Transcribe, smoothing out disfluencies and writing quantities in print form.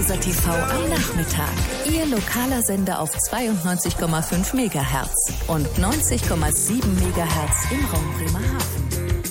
Detektor TV am Nachmittag. Ihr lokaler Sender auf 92,5 MHz und 90,7 MHz im Raum Bremerhaven.